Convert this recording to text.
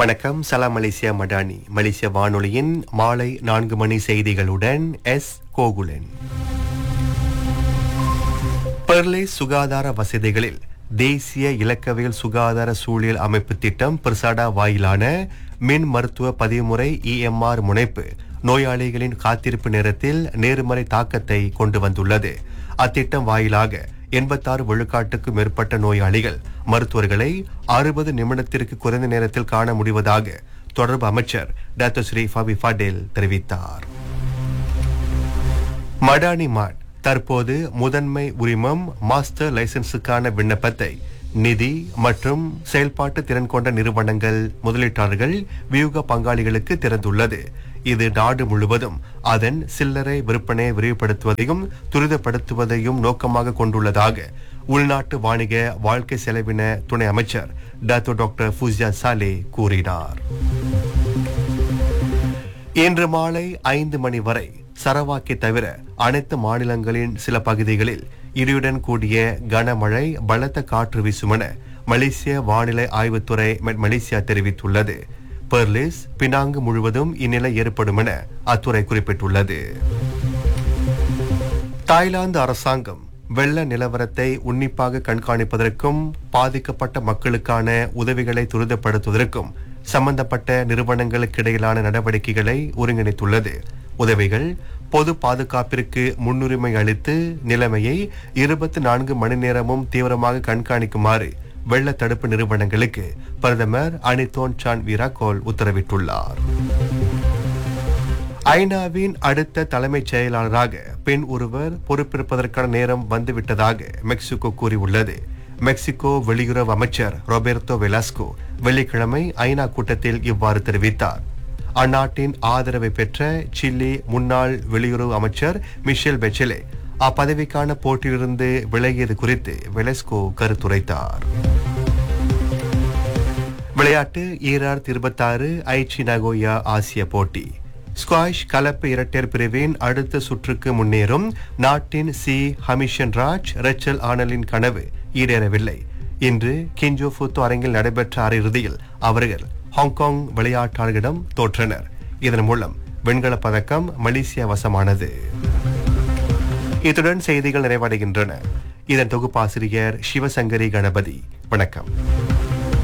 வணக்கம். சலாம் மலேசியா மடானி. மலேசிய வானொலியின் மாலை 4 மணி செய்திகளுடன் கோகுலன். பெர்லே சுகாதார வசதிகளில் தேசிய இலக்கவியல் சுகாதார சூழல் அமைப்பு திட்டம் பிரசாடா வாயிலான மின் மருத்துவ பதிவுமுறை EMR முனைப்பு நோயாளிகளின் காத்திருப்பு நேரத்தில் நேர்மறை தாக்கத்தை கொண்டு வந்துள்ளது. அத்திட்டம் வாயிலாக 86 விழுக்காட்டுக்கும் மேற்பட்ட நோயாளிகள் மருத்துவர்களை 60 நிமிடத்திற்கு குறைந்த நேரத்தில் காண முடிவதாக தொடர்பு அமைச்சர் டாக்டர் ஸ்ரீ ஃபபி ஃபடேல் தெரிவித்தார். மடானி மாட் தற்போது முதன்மை உரிமம் மாஸ்டர் லைசன்ஸுக்கான விண்ணப்பத்தை நிதி மற்றும் செயல்பாட்டு திறன் கொண்ட நிறுவனங்கள், முதலீட்டாளர்கள், வியூக பங்காளிகளுக்கு திறந்துள்ளது. இது நாடு முழுவதும் அதன் சில்லறை விற்பனையை விரிவுபடுத்துவதையும் துரிதப்படுத்துவதையும் நோக்கமாக கொண்டுள்ளதாக உள்நாட்டு வாணிக வாழ்க்கை செலவின துணை அமைச்சர் டாக்டர் ஃபூசியா சாலே கூறினார். இன்று மாலை 5 மணி வரை சரவாக்கை தவிர அனைத்து மாநிலங்களின் சில பகுதிகளில் இடியுடன் கூடிய கனமழை, பலத்த காற்று வீசுமென மலேசிய வானிலை ஆய்வுத்துறை மலேசியா தெரிவித்துள்ளது. பெர்லிஸ், பினாங்கு முழுவதும் இந்நிலை ஏற்படும் என அத்துறை குறிப்பிட்டுள்ளது. தாய்லாந்து அரசாங்கம் வெள்ள நிலவரத்தை உன்னிப்பாக கண்காணிப்பதற்கும் பாதிக்கப்பட்ட மக்களுக்கான உதவிகளை துரிதப்படுத்துவதற்கும் சம்பந்தப்பட்ட நிறுவனங்களுக்கிடையிலான நடவடிக்கைகளை ஒருங்கிணைத்துள்ளது. உதவிகள் பொது பாதுகாப்பிற்கு முன்னுரிமை அளித்து நிலைமையை 24 மணி நேரமும் தீவிரமாக கண்காணிக்குமாறு வெள்ள தடுப்பு நிறுவனங்களுக்கு பிரதமர் அனிதோன் சான் வீராகோல் உத்தரவிட்டுள்ளார். ஐநாவின் அடுத்த தலைமைச் செயலாளராக பெண் ஒருவர் பொறுப்பேற்பதற்கான நேரம் வந்துவிட்டதாக மெக்சிகோ கூறியுள்ளது. மெக்சிகோ வெளியுறவு அமைச்சர் ரோபர்டோ வெலாஸ்கோ வெள்ளிக்கிழமை ஐநா கூட்டத்தில் இவ்வாறு தெரிவித்தார். அந்நாட்டின் ஆதரவை பெற்ற சில்லி முன்னாள் வெளியுறவு அமைச்சர் மிஷேல் பெச்சலே அப்பதவிக்கான போட்டியிலிருந்து விலகியது குறித்து வெலஸ்கோ கருத்துரைத்தார். விளையாட்டு 2026 ஐச்சி நகோயா ஆசிய போட்டி. ஸ்குவாஷ் கலப்பு இரட்டையர் பிரிவின் அடுத்த சுற்றுக்கு முன்னேறும் நாட்டின் ஹமிஷன் ராஜ், ரச்சல் ஆனலின் கனவு ஈடேறவில்லை. இன்று கிஞ்சோ ஃபுத்தோ அரங்கில் நடைபெற்ற அரையிறுதியில் அவர்கள் ஹாங்காங் விளையாட்டாளர்களிடம் தோற்றனர். இதன் மூலம் வெண்கலப் பதக்கம் மலேசியா வசமானது. இத்துடன் செய்திகள் நிறைவடைகின்றன. இதன் தொகுப்பாசிரியர் சிவசங்கரி கணபதி. வணக்கம்.